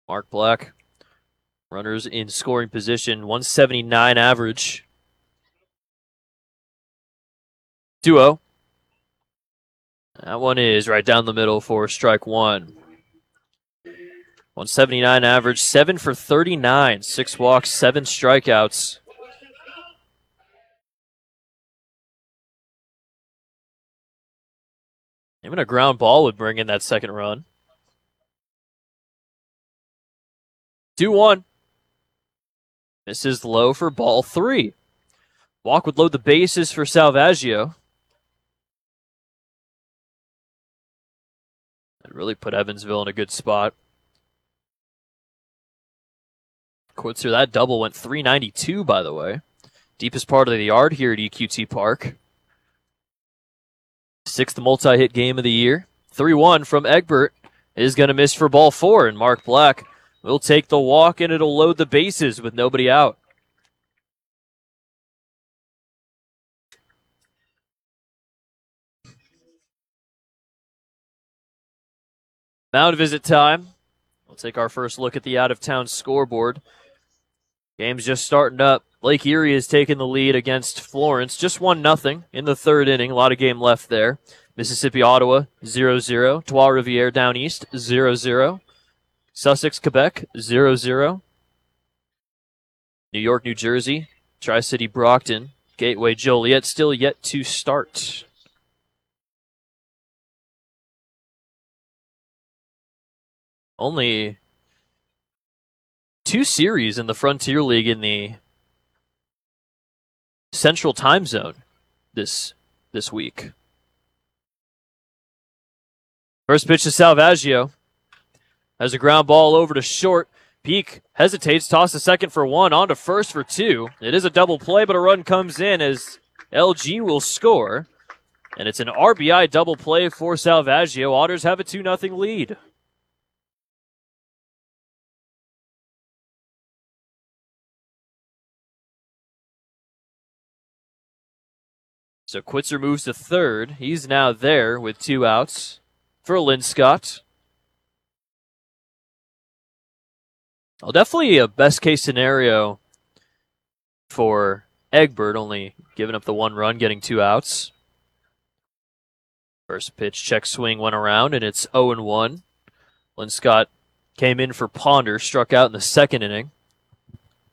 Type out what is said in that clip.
Mark Black, runners in scoring position, 179 average. 2-0. That one is right down the middle for strike one. 179 average, 7 for 39, 6 walks, 7 strikeouts. Even a ground ball would bring in that second run. 2-1. This is low for ball 3. Walk would load the bases for Salvaggio. It really put Evansville in a good spot. Quitzer, that double went 392, by the way. Deepest part of the yard here at EQT Park. 6th multi-hit game of the year. 3-1 from Egbert is going to miss for ball 4, and Mark Black will take the walk, and it'll load the bases with nobody out. Mound visit time. We'll take our first look at the out-of-town scoreboard. Game's just starting up. Lake Erie is taking the lead against Florence. Just 1-0 in the third inning. A lot of game left there. Mississippi, Ottawa, 0-0. Trois-Rivières down east, 0-0. Sussex, Quebec, 0-0. New York, New Jersey, Tri-City, Brockton, Gateway, Joliet still yet to start. Only 2 series in the Frontier League in the Central Time Zone this week. First pitch to Salvaggio. Has a ground ball over to short. Peak hesitates, toss to second for 1, on to first for 2. It is a double play, but a run comes in as LG will score. And it's an RBI double play for Salvaggio. Otters have a 2-0 lead. So Quitzer moves to third. He's now there with 2 outs for Linscott. Well, definitely a best-case scenario for Egbert, only giving up the 1 run, getting 2 outs. First pitch, check swing went around, and it's 0-1. Linscott came in for Ponder, struck out in the second inning.